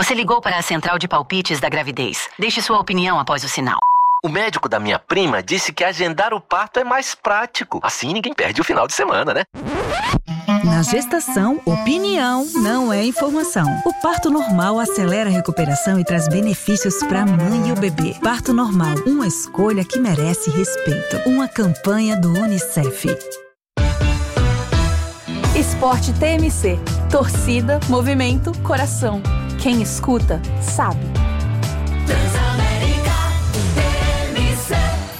Você ligou para a central de palpites da gravidez. Deixe sua opinião após o sinal. O médico da minha prima disse que agendar o parto é mais prático. Assim ninguém perde o final de semana, né? Na gestação, opinião não é informação. O parto normal acelera a recuperação e traz benefícios para a mãe e o bebê. Parto normal, uma escolha que merece respeito. Uma campanha do UNICEF. Esporte TMC. Torcida, movimento, coração. Quem escuta, sabe. Transamérica TMC.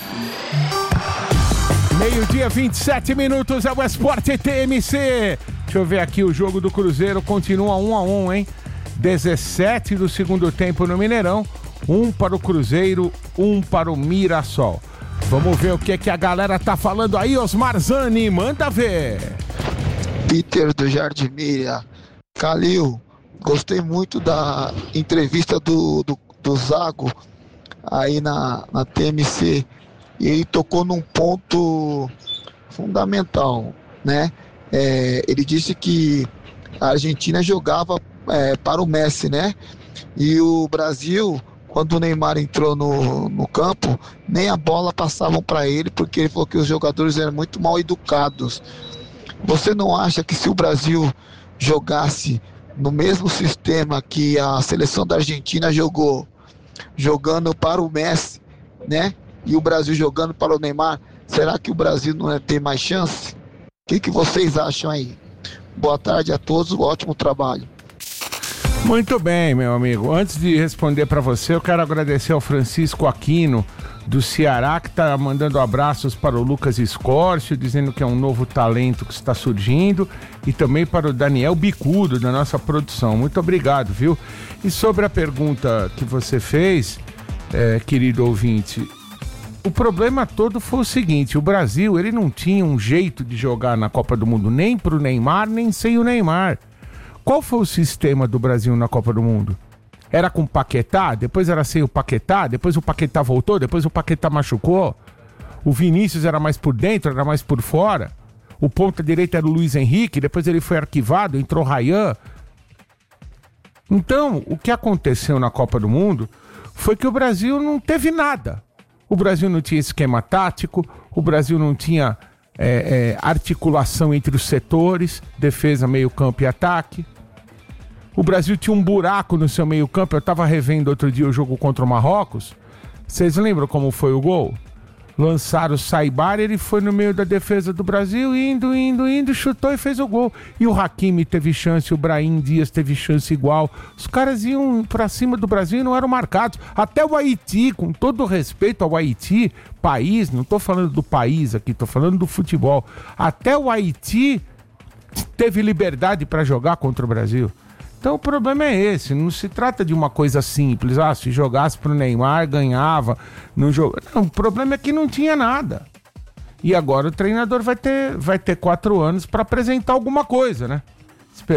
Meio-dia, 27 minutos, é o Esporte TMC. Deixa eu ver aqui, o jogo do Cruzeiro continua 1-1, hein? 17 do segundo tempo no Mineirão. 1 para o Cruzeiro, 1 para o Mirassol. Vamos ver o que a galera tá falando aí, Osmar Zani, manda ver. Peter do Jardim Miriam. Calil, gostei muito da entrevista do Zago aí na TMC. E ele tocou num ponto fundamental, né? Ele disse que a Argentina jogava para o Messi, né? E o Brasil, quando o Neymar entrou no campo, nem a bola passavam para ele, porque ele falou que os jogadores eram muito mal educados. Você não acha que se o Brasil jogasse no mesmo sistema que a seleção da Argentina jogou, jogando para o Messi, né? E o Brasil jogando para o Neymar, será que o Brasil não ia ter mais chance? O que vocês acham aí? Boa tarde a todos, ótimo trabalho. Muito bem, meu amigo. Antes de responder para você, eu quero agradecer ao Francisco Aquino, do Ceará, que está mandando abraços para o Lucas Escórcio, dizendo que é um novo talento que está surgindo, e também para o Daniel Bicudo, da nossa produção. Muito obrigado, viu? E sobre a pergunta que você fez, querido ouvinte, o problema todo foi o seguinte: o Brasil, ele não tinha um jeito de jogar na Copa do Mundo, nem pro Neymar, nem sem o Neymar. Qual foi o sistema do Brasil na Copa do Mundo? Era com o Paquetá, depois era sem o Paquetá, depois o Paquetá voltou, depois o Paquetá machucou. O Vinícius era mais por dentro, era mais por fora. O ponta direita era o Luiz Henrique, depois ele foi arquivado, entrou Ryan. Então, o que aconteceu na Copa do Mundo foi que o Brasil não teve nada. O Brasil não tinha esquema tático, o Brasil não tinha articulação entre os setores, defesa, meio campo e ataque. O Brasil tinha um buraco no seu meio campo. Eu estava revendo outro dia o jogo contra o Marrocos. Vocês lembram como foi o gol? Lançaram o Saibar, ele foi no meio da defesa do Brasil, indo, chutou e fez o gol. E o Hakimi teve chance, o Brahim Dias teve chance igual. Os caras iam pra cima do Brasil e não eram marcados. Até o Haiti, com todo respeito ao Haiti, país, não tô falando do país aqui, tô falando do futebol. Até o Haiti teve liberdade para jogar contra o Brasil. Então o problema é esse, não se trata de uma coisa simples, se jogasse pro Neymar, ganhava, não, o problema é que não tinha nada. E agora o treinador vai ter 4 anos para apresentar alguma coisa, né?